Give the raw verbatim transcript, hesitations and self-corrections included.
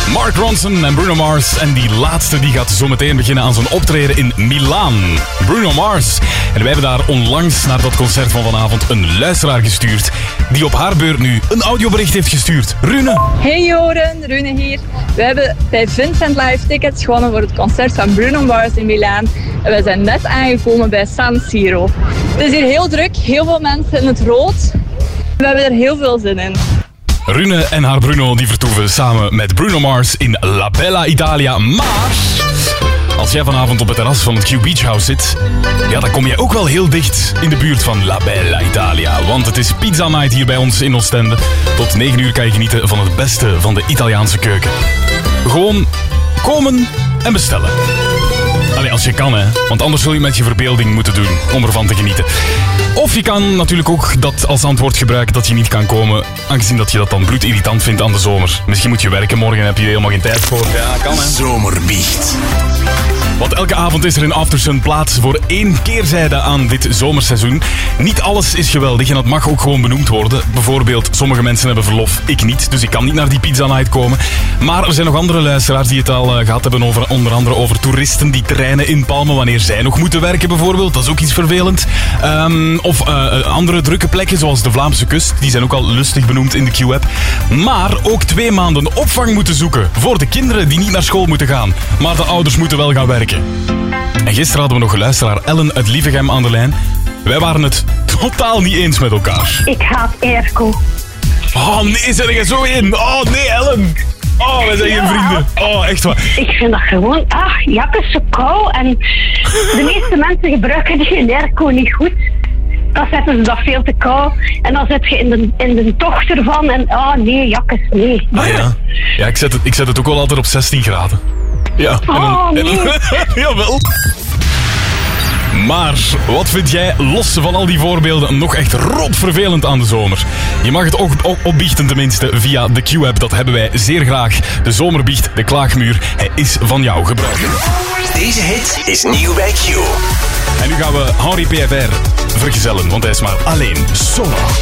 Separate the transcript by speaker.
Speaker 1: Mark Ronson en Bruno Mars. En die laatste die gaat zo meteen beginnen aan zijn optreden in Milaan. Bruno Mars. En wij hebben daar onlangs naar dat concert van vanavond een luisteraar gestuurd die op haar beurt nu een audiobericht heeft gestuurd. Rune.
Speaker 2: Hey Joren, Rune hier. We hebben bij Vincent Live tickets gewonnen voor het concert van Bruno Mars in Milaan. En we zijn net aangekomen bij San Siro. Het is hier heel druk, heel veel mensen in het rood. We hebben er heel veel zin in.
Speaker 1: Rune en haar Bruno die vertoeven samen met Bruno Mars in La Bella Italia. Maar als jij vanavond op het terras van het Q Beach House zit, ja, dan kom je ook wel heel dicht in de buurt van La Bella Italia. Want het is pizza night hier bij ons in Oostende. Tot negen uur kan je genieten van het beste van de Italiaanse keuken. Gewoon komen en bestellen. Allee, als je kan, hè. Want anders zul je met je verbeelding moeten doen om ervan te genieten. Of je kan natuurlijk ook dat als antwoord gebruiken dat je niet kan komen, aangezien dat je dat dan bloedirritant vindt aan de zomer. Misschien moet je werken morgen, heb je helemaal geen tijd voor. Ja, kan, hè.
Speaker 3: Zomerbiecht.
Speaker 1: Want elke avond is er in Aftersun plaats voor één keerzijde aan dit zomerseizoen. Niet alles is geweldig en dat mag ook gewoon benoemd worden. Bijvoorbeeld, sommige mensen hebben verlof, ik niet. Dus ik kan niet naar die pizza night komen. Maar er zijn nog andere luisteraars die het al uh, gehad hebben over, onder andere over toeristen die terreinen inpalmen wanneer zij nog moeten werken bijvoorbeeld. Dat is ook iets vervelend. Um, of uh, andere drukke plekken zoals de Vlaamse kust. Die zijn ook al lustig benoemd in de Q-app. Maar ook twee maanden opvang moeten zoeken voor de kinderen die niet naar school moeten gaan. Maar de ouders moeten wel gaan werken. En gisteren hadden we nog een luisteraar, Ellen uit Lievegem, aan de lijn. Wij waren het totaal niet eens met elkaar.
Speaker 4: Ik haat airco.
Speaker 1: Oh nee, zet je zo in. Oh nee, Ellen. Oh, wij zijn geen vrienden. Oh, echt waar.
Speaker 4: Ik vind dat gewoon, ach, jakken zo kou. En de meeste mensen gebruiken die airco niet goed. Dan zetten ze dat veel te kou. En dan zit je in de, in de tocht ervan. En oh nee, jakkes, nee.
Speaker 1: Ah ja, ja ik, zet het, ik zet het ook wel altijd op zestien graden. Ja, en dan,
Speaker 4: oh, nee.
Speaker 1: en dan, jawel. Maar wat vind jij, los van al die voorbeelden, nog echt rotvervelend aan de zomer? Je mag het ook op, opbiechten tenminste via de Q-app. Dat hebben wij zeer graag. De zomerbiecht, de klaagmuur, hij is van jou. Gebruiken.
Speaker 3: Deze hit is nieuw bij Q.
Speaker 1: En nu gaan we Henri P F R vergezellen, want hij is maar alleen solo.